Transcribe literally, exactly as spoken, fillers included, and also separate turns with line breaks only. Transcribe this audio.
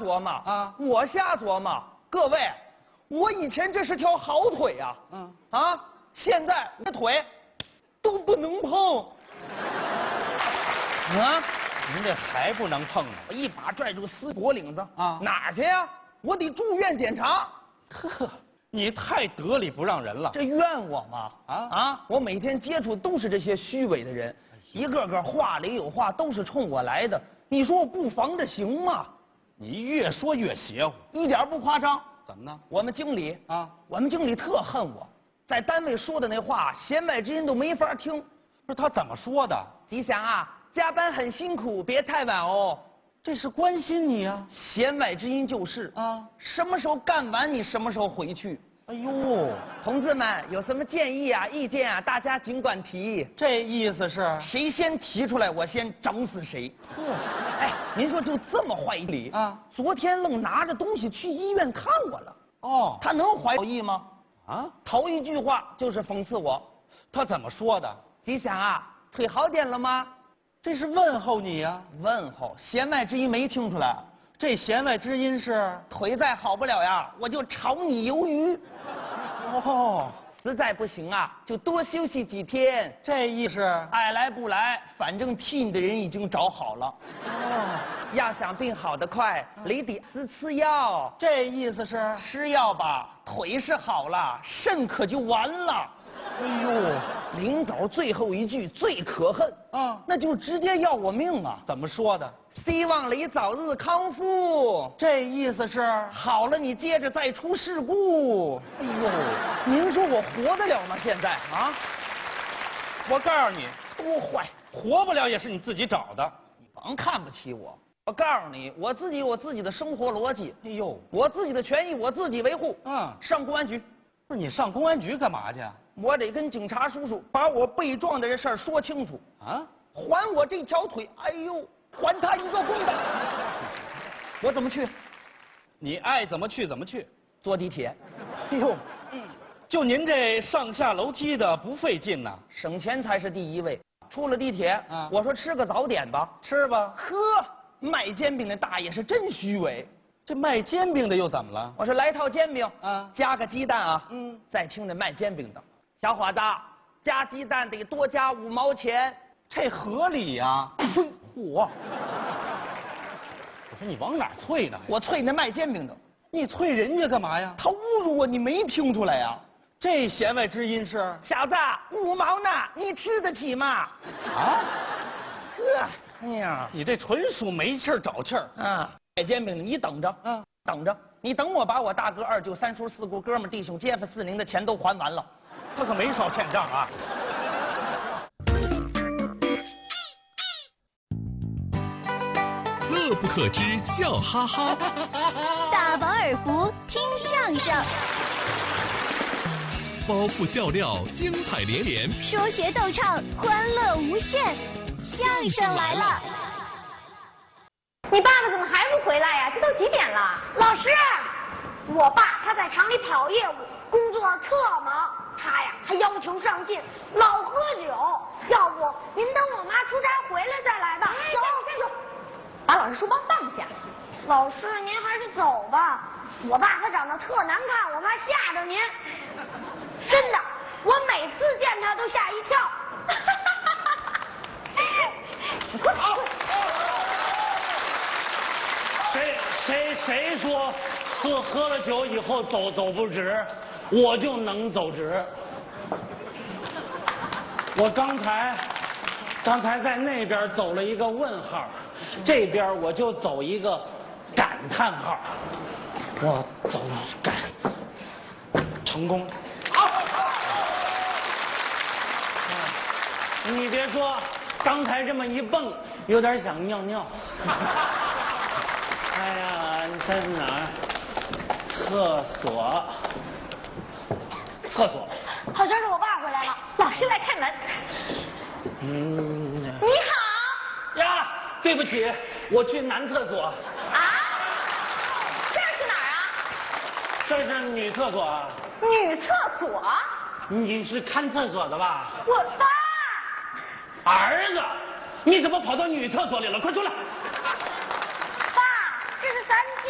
琢磨
啊，
我瞎琢磨。各位，我以前这是条好腿呀、啊，
嗯
啊，现在这腿都不能碰。啊，
您这还不能碰呢？
我一把拽住丝脖领子
啊，
哪儿去呀、啊？我得住院检查。
呵，你太得理不让人了。
这怨我吗？
啊
啊！我每天接触都是这些虚伪的人，一个个话里有话，都是冲我来的。你说我不防着行吗？
你越说越邪乎，
一点不夸张。
怎么呢？
我们经理
啊，
我们经理特恨我，在单位说的那话，弦外之音都没法听。
不是他怎么说的？
吉祥啊，加班很辛苦，别太晚哦。
这是关心你啊。
弦外之音就是
啊，
什么时候干完你什么时候回去。
哎呦，
同志们有什么建议啊、意见啊，大家尽管提。
这意思是
谁先提出来，我先整死谁。
呵，
哎，您说就这么坏理
啊？
昨天愣拿着东西去医院看我了。
哦，
他能怀好意吗？
啊，
头一句话就是讽刺我。
他怎么说的？
吉祥啊，腿好点了吗？
这是问候你呀、啊。
问候，弦外之音没听出来。
这弦外之音是
腿再好不了呀，我就炒你鱿鱼。
哦，
实在不行啊，就多休息几天。
这意思
爱来不来，反正替你的人已经找好了。
哦，
要想病好得快，你得吃吃药。
这意思是
吃药吧，腿是好了，肾可就完了。
哎呦，
临走最后一句最可恨
啊，
那就直接要我命啊！
怎么说的？
希望你早日康复。
这意思是
好了，你接着再出事故。
哎呦，
您说我活得了吗？现在啊，
我告诉你，
多坏，
活不了也是你自己找的。
你甭看不起我。我告诉你，我自己有我自己的生活逻辑。
哎呦，
我自己的权益我自己维护。
嗯，
上公安局。
不是你上公安局干嘛去？
我得跟警察叔叔把我被撞的这事儿说清楚
啊！
还我这条腿，哎呦，还他一个公道！我怎么去？
你爱怎么去怎么去。
坐地铁。
哎呦，嗯，就您这上下楼梯的不费劲呐，
省钱才是第一位。出了地铁，
啊，
我说吃个早点吧，
吃吧。
呵，卖煎饼的大爷是真虚伪。
这卖煎饼的又怎么了？
我说来套煎饼，
啊，
加个鸡蛋啊。
嗯，
再听这卖煎饼的，小伙子，加鸡蛋得多加五毛钱，
这合理呀。
呸！嚯！
我说你往哪儿啐呢？
我啐那卖煎饼的，
你啐人家干嘛呀？
他侮辱我，你没听出来呀？
这弦外之音是
小子，五毛呢，你吃得起吗？
啊？
呵，哎呀，
你这纯属没气儿找气儿
啊！卖煎饼的，你等着，
嗯，
等着，你等我把我大哥、二舅、三叔、四姑、哥们、弟兄、街坊、四邻的钱都还完了，
他可没少欠账啊。
乐不可支，笑哈哈。
大饱耳福，听相声。
包袱笑料，精彩连连。
说学逗唱，欢乐无限。相声来了。
你爸爸怎么还不回来呀？这都几点了？老师，我爸他在厂里跑业务，工作特忙，他呀还要求上进，老喝酒。要不您等我妈出差回来再来吧。走，站住！
把老师书包放下。
老师，您还是走吧。我爸他长得特难看，我怕吓着您。真的，我每次见他都吓一跳。
你快跑！
谁谁谁说喝喝了酒以后走走不直，我就能走直。我刚才刚才在那边走了一个问号，这边我就走一个感叹号。我走感成功。好，你别说，刚才这么一蹦，有点想尿尿。哎呀，你在哪儿？厕所。厕所。
好像是我爸回来了，
老师来开门。
嗯。
你好。
呀，对不起，我去男厕所。
啊？这是哪儿啊？
这是女厕所啊。
女厕所？
你是看厕所的吧？
我爸。
儿子，你怎么跑到女厕所里了？快出来！